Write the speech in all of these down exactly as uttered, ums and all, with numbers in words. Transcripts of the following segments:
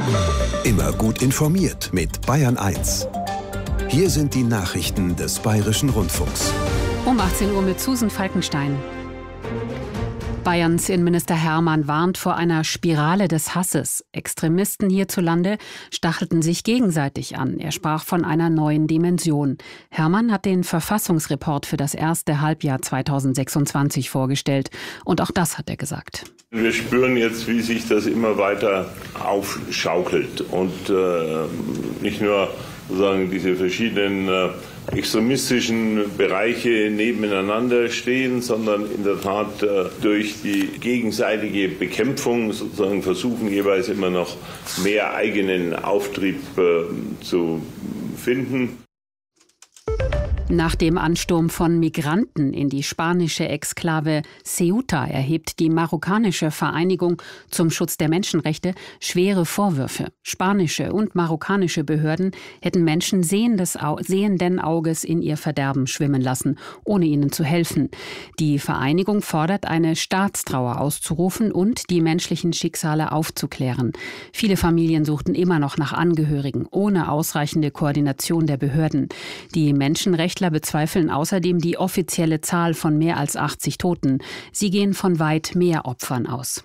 Immer gut informiert mit Bayern eins. Hier sind die Nachrichten des Bayerischen Rundfunks. Um achtzehn Uhr mit Susan Falkenstein. Bayerns Innenminister Hermann warnt vor einer Spirale des Hasses. Extremisten hierzulande stachelten sich gegenseitig an. Er sprach von einer neuen Dimension. Hermann hat den Verfassungsreport für das erste Halbjahr zweitausendsechsundzwanzig vorgestellt. Und auch das hat er gesagt. Wir spüren jetzt, wie sich das immer weiter aufschaukelt. Und äh, nicht nur sozusagen diese verschiedenen äh, extremistischen Bereiche nebeneinander stehen, sondern in der Tat äh, durch die gegenseitige Bekämpfung sozusagen versuchen, jeweils immer noch mehr eigenen Auftrieb äh, zu finden. Nach dem Ansturm von Migranten in die spanische Exklave Ceuta erhebt die marokkanische Vereinigung zum Schutz der Menschenrechte schwere Vorwürfe. Spanische und marokkanische Behörden hätten Menschen sehendes Au- sehenden Auges in ihr Verderben schwimmen lassen, ohne ihnen zu helfen. Die Vereinigung fordert, eine Staatstrauer auszurufen und die menschlichen Schicksale aufzuklären. Viele Familien suchten immer noch nach Angehörigen, ohne ausreichende Koordination der Behörden. Die Menschenrechte bezweifeln außerdem die offizielle Zahl von mehr als achtzig Toten. Sie gehen von weit mehr Opfern aus.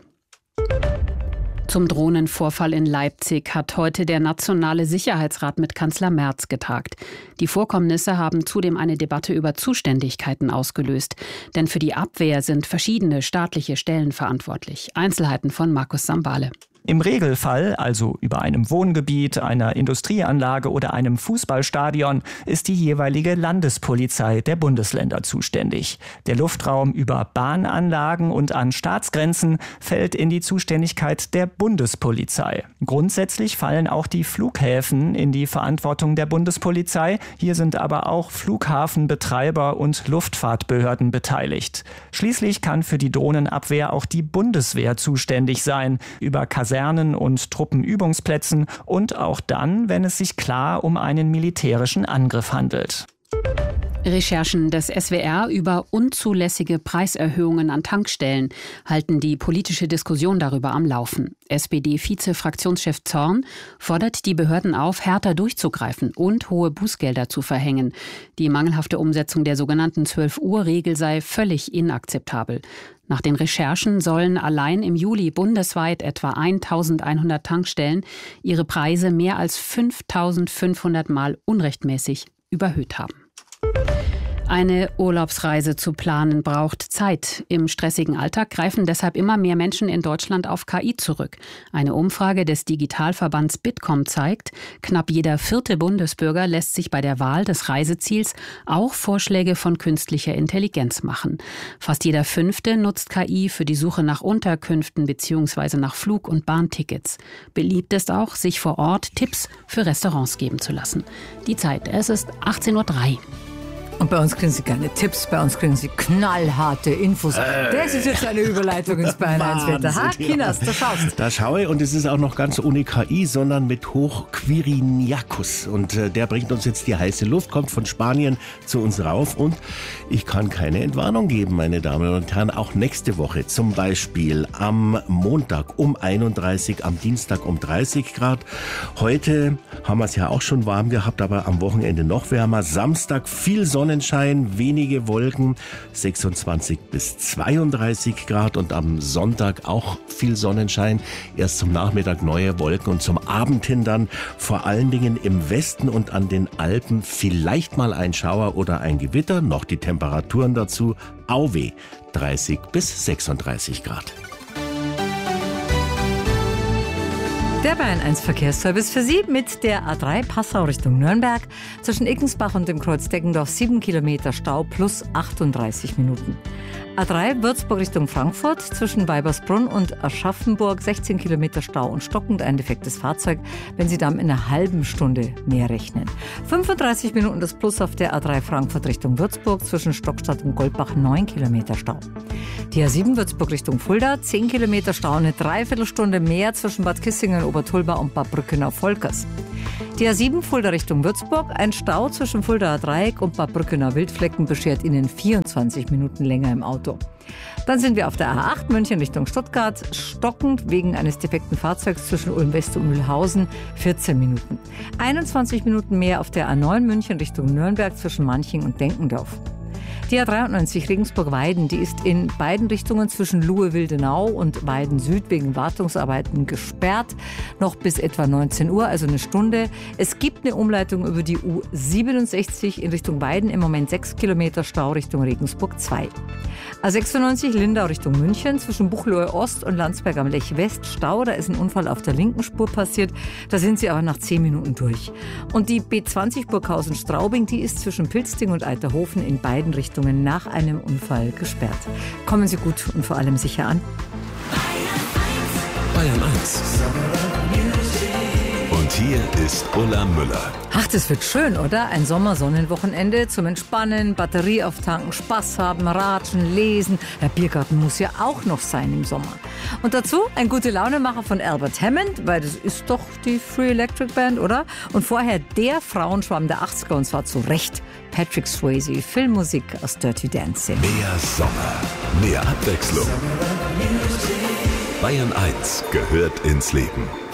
Zum Drohnenvorfall in Leipzig hat heute der Nationale Sicherheitsrat mit Kanzler Merz getagt. Die Vorkommnisse haben zudem eine Debatte über Zuständigkeiten ausgelöst. Denn für die Abwehr sind verschiedene staatliche Stellen verantwortlich. Einzelheiten von Markus Sambale. Im Regelfall, also über einem Wohngebiet, einer Industrieanlage oder einem Fußballstadion, ist die jeweilige Landespolizei der Bundesländer zuständig. Der Luftraum über Bahnanlagen und an Staatsgrenzen fällt in die Zuständigkeit der Bundespolizei. Grundsätzlich fallen auch die Flughäfen in die Verantwortung der Bundespolizei. Hier sind aber auch Flughafenbetreiber und Luftfahrtbehörden beteiligt. Schließlich kann für die Drohnenabwehr auch die Bundeswehr zuständig sein, über Kasernen und Truppenübungsplätzen und auch dann, wenn es sich klar um einen militärischen Angriff handelt. Recherchen des S W R über unzulässige Preiserhöhungen an Tankstellen halten die politische Diskussion darüber am Laufen. S P D-Vize-Fraktionschef Zorn fordert die Behörden auf, härter durchzugreifen und hohe Bußgelder zu verhängen. Die mangelhafte Umsetzung der sogenannten zwölf Uhr Regel sei völlig inakzeptabel. Nach den Recherchen sollen allein im Juli bundesweit etwa eintausendeinhundert Tankstellen ihre Preise mehr als fünftausendfünfhundert Mal unrechtmäßig überhöht haben. Eine Urlaubsreise zu planen braucht Zeit. Im stressigen Alltag greifen deshalb immer mehr Menschen in Deutschland auf K I zurück. Eine Umfrage des Digitalverbands Bitkom zeigt, knapp jeder vierte Bundesbürger lässt sich bei der Wahl des Reiseziels auch Vorschläge von künstlicher Intelligenz machen. Fast jeder fünfte nutzt K I für die Suche nach Unterkünften bzw. nach Flug- und Bahntickets. Beliebt ist auch, sich vor Ort Tipps für Restaurants geben zu lassen. Die Zeit, es ist achtzehn Uhr drei. Und bei uns kriegen Sie keine Tipps, bei uns kriegen Sie knallharte Infos. Äh, das ist jetzt eine Überleitung ins Bayern eins Wetter. Ha, Kinas, da schaust. Da schaue ich, und es ist auch noch ganz ohne K I, sondern mit Hochquiriniacus. Und äh, der bringt uns jetzt die heiße Luft, kommt von Spanien zu uns rauf. Und ich kann keine Entwarnung geben, meine Damen und Herren, auch nächste Woche. Zum Beispiel am Montag um einunddreißig, am Dienstag um dreißig Grad. Heute haben wir es ja auch schon warm gehabt, aber am Wochenende noch wärmer. Samstag viel Sonne. Sonnenschein, wenige Wolken, sechsundzwanzig bis zweiunddreißig Grad, und am Sonntag auch viel Sonnenschein. Erst zum Nachmittag neue Wolken und zum Abend hin dann vor allen Dingen im Westen und an den Alpen vielleicht mal ein Schauer oder ein Gewitter. Noch die Temperaturen dazu, auweh, dreißig bis sechsunddreißig Grad. Der Bayern eins Verkehrsservice für Sie mit der A drei Passau Richtung Nürnberg. Zwischen Ickensbach und dem Kreuz Deggendorf sieben Kilometer Stau plus achtunddreißig Minuten. A drei Würzburg Richtung Frankfurt, zwischen Weibersbrunn und Aschaffenburg sechzehn Kilometer Stau und stockend ein defektes Fahrzeug, wenn Sie dann in einer halben Stunde mehr rechnen. fünfunddreißig Minuten das Plus auf der A drei Frankfurt Richtung Würzburg, zwischen Stockstadt und Goldbach neun Kilometer Stau. Die A sieben Würzburg Richtung Fulda, zehn Kilometer Stau, eine Dreiviertelstunde mehr zwischen Bad Kissingen, Obertulba und Bad Brückenau-Volkers. Die A sieben Fulda Richtung Würzburg. Ein Stau zwischen Fuldaer Dreieck und Bad Brückener Wildflecken beschert Ihnen vierundzwanzig Minuten länger im Auto. Dann sind wir auf der A acht München Richtung Stuttgart, stockend wegen eines defekten Fahrzeugs zwischen Ulm-West und Mühlhausen, vierzehn Minuten. einundzwanzig Minuten mehr auf der A neun München Richtung Nürnberg zwischen Manching und Denkendorf. Die A dreiundneunzig Regensburg-Weiden, die ist in beiden Richtungen zwischen Luhe-Wildenau und Weiden Süd wegen Wartungsarbeiten gesperrt. Noch bis etwa neunzehn Uhr, also eine Stunde. Es gibt eine Umleitung über die U siebenundsechzig in Richtung Weiden, im Moment sechs Kilometer Stau Richtung Regensburg zwei. A sechsundneunzig Lindau Richtung München, zwischen Buchloe Ost und Landsberg am Lech West Stau. Da ist ein Unfall auf der linken Spur passiert. Da sind Sie aber nach zehn Minuten durch. Und die B zwanzig Burghausen-Straubing, die ist zwischen Pilsting und Eiterhofen in beiden Richtungen nach einem Unfall gesperrt. Kommen Sie gut und vor allem sicher an. Bayern eins. Und hier ist Ulla Müller. Ach, das wird schön, oder? Ein Sommersonnenwochenende zum Entspannen, Batterie auftanken, Spaß haben, ratschen, lesen. Der Biergarten muss ja auch noch sein im Sommer. Und dazu ein Gute-Laune-Macher von Albert Hammond, weil das ist doch die Free Electric Band, oder? Und vorher der Frauenschwamm der achtziger, und zwar zu Recht. Patrick Swayze, Filmmusik aus Dirty Dancing. Mehr Sommer, mehr Abwechslung. Bayern eins gehört ins Leben.